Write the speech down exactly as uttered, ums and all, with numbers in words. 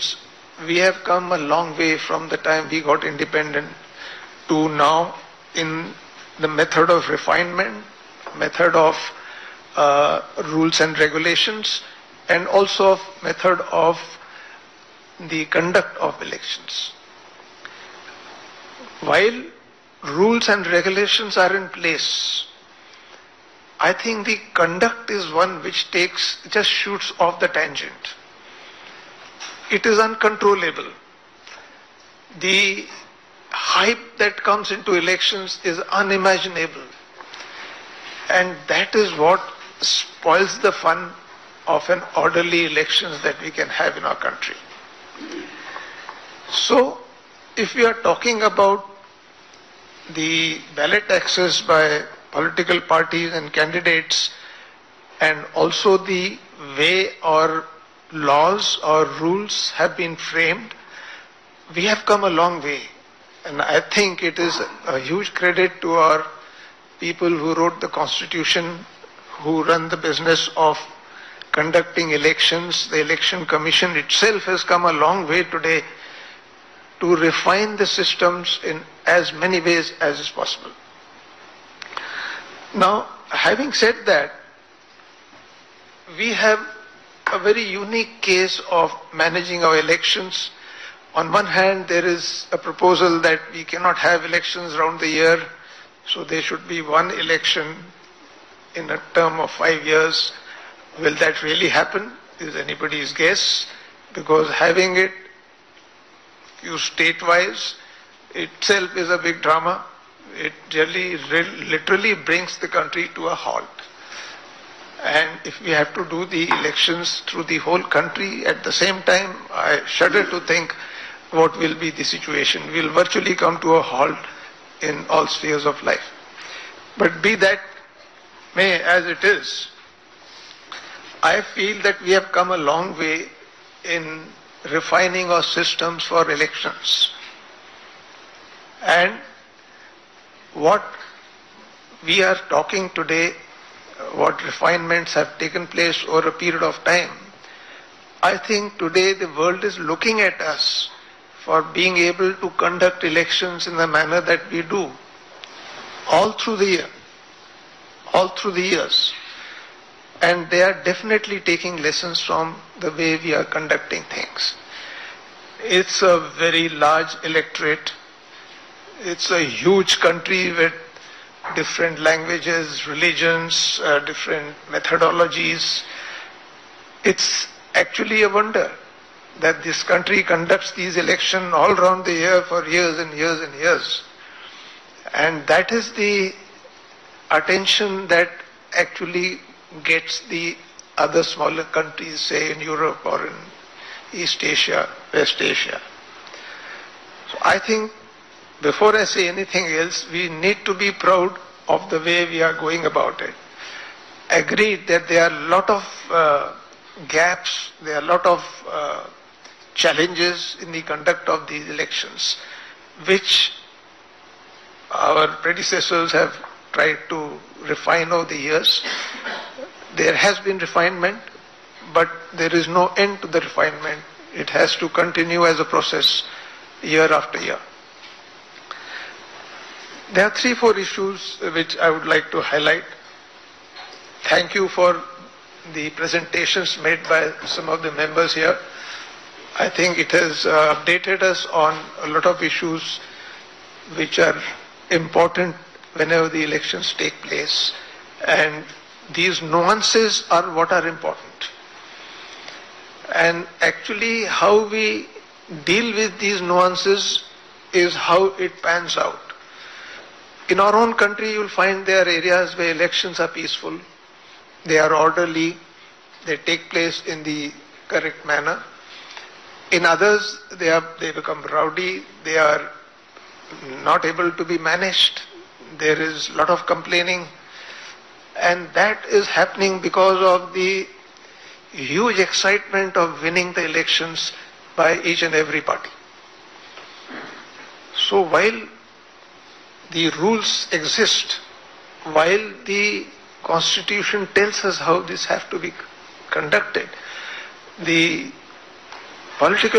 elections, we have come a long way from the time we got independent to now in the method of refinement, method of uh, rules and regulations, and also of method of the conduct of elections. While rules and regulations are in place, I think the conduct is one which takes, just shoots off the tangent. It is uncontrollable. The hype that comes into elections is unimaginable. And that is what spoils the fun of an orderly elections that we can have in our country. So, if we are talking about the ballot access by political parties and candidates, and also the way our laws or rules have been framed, we have come a long way. And I think it is a huge credit to our people who wrote the Constitution, who run the business of conducting elections. The Election Commission itself has come a long way today to refine the systems in as many ways as is possible. Now, having said that, we have a very unique case of managing our elections. On one hand, there is a proposal that we cannot have elections around the year, so there should be one election in a term of five years. Will that really happen? Is anybody's guess, because having it you state-wise itself is a big drama. It really, really literally brings the country to a halt. And if we have to do the elections through the whole country at the same time, I shudder to think what will be the situation. We will virtually come to a halt in all spheres of life. But be that may as it is, I feel that we have come a long way in refining our systems for elections. And what we are talking today, what refinements have taken place over a period of time, I think today the world is looking at us for being able to conduct elections in the manner that we do all through the year, all through the years. And they are definitely taking lessons from the way we are conducting things. It's a very large electorate. It's a huge country with different languages, religions, uh, different methodologies. It's actually a wonder that this country conducts these elections all around the year for years and years and years. And that is the attention that actually gets the other smaller countries, say in Europe or in East Asia, West Asia. So I think before I say anything else, we need to be proud of the way we are going about it. Agreed that there are a lot of uh, gaps, there are a lot of uh, challenges in the conduct of these elections, which our predecessors have tried to refine over the years. There has been refinement, but there is no end to the refinement. It has to continue as a process year after year. There are three, four issues which I would like to highlight. Thank you for the presentations made by some of the members here. I think it has uh, updated us on a lot of issues which are important whenever the elections take place. And these nuances are what are important. And actually how we deal with these nuances is how it pans out. In our own country, you'll find there are areas where elections are peaceful, they are orderly, they take place in the correct manner. In others, they are they become rowdy, they are not able to be managed, there is a lot of complaining, and that is happening because of the huge excitement of winning the elections by each and every party. So while the rules exist, while the Constitution tells us how this has to be conducted, the political